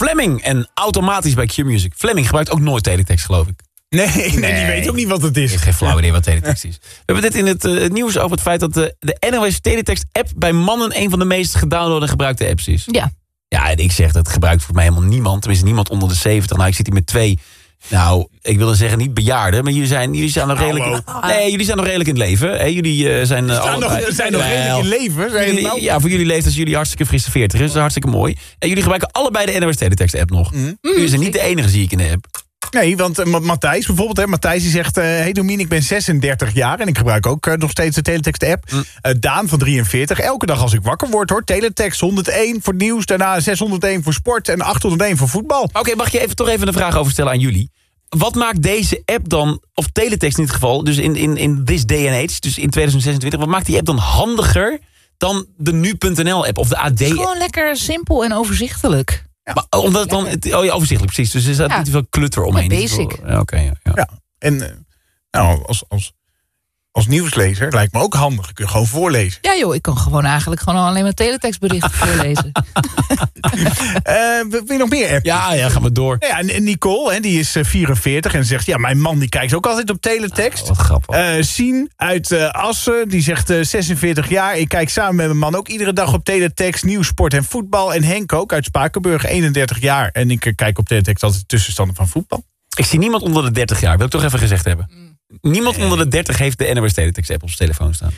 Fleming en automatisch bij Q-Music. Fleming gebruikt ook nooit teletext, geloof ik. Nee, die weet ook niet wat het is. Ik heb geen flauw idee wat teletext is. We hebben dit in het nieuws over het feit dat de NOS Teletext-app bij mannen een van de meest gedownloade en gebruikte apps is. Ja. Ja, en ik zeg dat gebruikt voor mij helemaal niemand. Tenminste, niemand onder de 70. Nou, ik zit hier met 2... Nou, ik wilde zeggen niet bejaarden, maar jullie staan nog redelijk... Nee, jullie staan nog redelijk in het leven. Hè? Jullie zijn zijn nog redelijk in leven. Ja, voor jullie leeftijd zijn jullie hartstikke frisse 40. Dat is hartstikke mooi. En jullie gebruiken allebei de NOS Teletext-app nog. Jullie zijn niet de enige, zie ik in de app. Nee, want Matthijs bijvoorbeeld, Matthijs die zegt... hey Domien, ik ben 36 jaar en ik gebruik ook nog steeds de Teletext-app. Daan van 43, elke dag als ik wakker word hoor. Teletext 101 voor nieuws, daarna 601 voor sport en 801 voor voetbal. Oké, mag je toch even een vraag over stellen aan jullie? Wat maakt deze app dan, of Teletext in dit geval... dus in this day and age, dus in 2026... wat maakt die app dan handiger dan de nu.nl-app of de AD-app? Het is gewoon lekker simpel en overzichtelijk. Ja. Maar omdat het dan... overzichtelijk, precies. Dus er staat niet te veel klutter omheen. Basic. Ja. En als nieuwslezer lijkt me ook handig. Je kunt gewoon voorlezen. Ja joh, ik kan eigenlijk alleen maar teletextberichten voorlezen. Wil je nog meer apps? Ja, gaan we door. Ja, en Nicole, die is 44 en zegt... ja, mijn man die kijkt ook altijd op teletext. Wat grappig. Sien uit Assen, die zegt 46 jaar... ik kijk samen met mijn man ook iedere dag op teletext... nieuws, sport en voetbal. En Henk ook uit Spakenburg, 31 jaar. En ik kijk op teletext altijd de tussenstanden van voetbal. Ik zie niemand onder de 30 jaar, wil ik toch even gezegd hebben. Niemand onder de 30 heeft de NOS Teletext-app op zijn telefoon staan.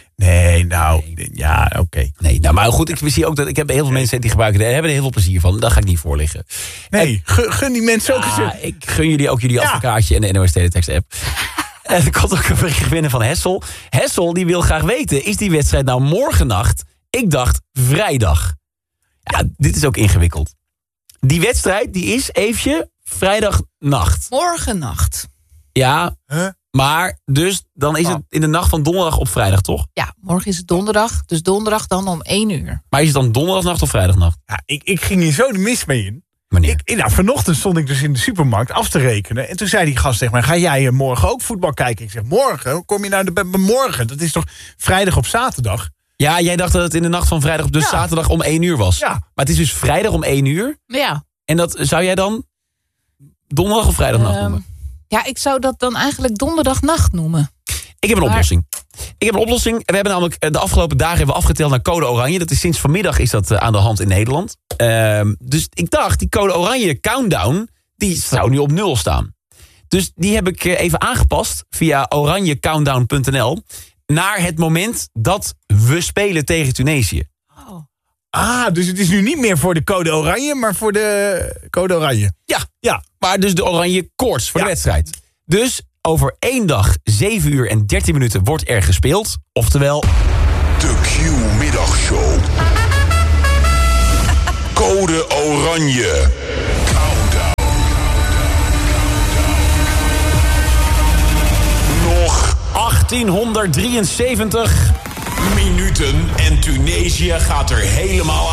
Oké. Nee, nou, maar goed, ik zie ook dat ik heb heel veel mensen die gebruiken hebben er heel veel plezier van. Daar ga ik niet voor liggen. Nee, gun die mensen ook eens. Ik gun jullie ook jullie advocaatje en de NOS Teletext-app. En er komt ook een bericht binnen van Hessel. Hessel, die wil graag weten, is die wedstrijd nou morgennacht? Ik dacht vrijdag. Ja, dit is ook ingewikkeld. Die wedstrijd, die is eventje vrijdagnacht. Morgennacht. Ja, maar dus dan is het in de nacht van donderdag op vrijdag, toch? Ja, morgen is het donderdag. Dus donderdag dan om 1 uur. Maar is het dan donderdagnacht of vrijdagnacht? Ja, ik ging hier zo de mis mee in. Wanneer? Vanochtend stond ik dus in de supermarkt af te rekenen. En toen zei die gast tegen mij, ga jij morgen ook voetbal kijken? Ik zeg, morgen? Hoe kom je nou bij morgen? Dat is toch vrijdag op zaterdag? Ja, jij dacht dat het in de nacht van vrijdag op dus zaterdag om 1 uur was. Ja. Maar het is dus vrijdag om 1 uur. Ja. En dat zou jij dan donderdag of vrijdagnacht noemen? Ja, ik zou dat dan eigenlijk donderdagnacht noemen. Ik heb een oplossing. We hebben namelijk de afgelopen dagen hebben we afgeteld naar code oranje. Dat is sinds vanmiddag is dat aan de hand in Nederland. Dus ik dacht, die code oranje countdown, die zou nu op 0 staan. Dus die heb ik even aangepast via oranjecountdown.nl naar het moment dat we spelen tegen Tunesië. Dus het is nu niet meer voor de code oranje, maar voor de code oranje. Ja. Maar dus de oranje koorts voor de wedstrijd. Dus over 1 dag, 7 uur en 13 minuten wordt er gespeeld. Oftewel... De Q-middagshow. Code oranje. Countdown. Nog 1873 minuten en Tunesië gaat er helemaal